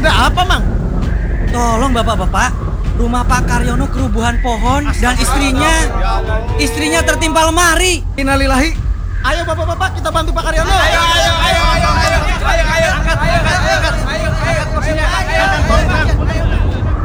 Ada apa, Mang? Tolong bapak-bapak, rumah Pak Karyono kerubuhan pohon dan istrinya tertimpa lemari. Innalillahi. Ayo bapak-bapak kita bantu Pak Karyono. Ayo.